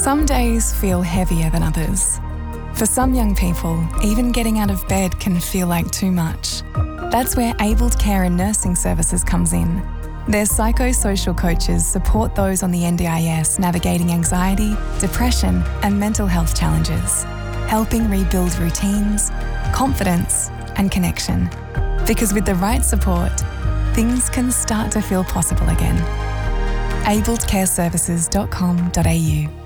Some days feel heavier than others. For some young people, even getting out of bed can feel like too much. That's where Abled Care and Nursing Services comes in. Their psychosocial coaches support those on the NDIS navigating anxiety, depression, and mental health challenges, helping rebuild routines, confidence, and connection. Because with the right support, things can start to feel possible again. abledcareservices.com.au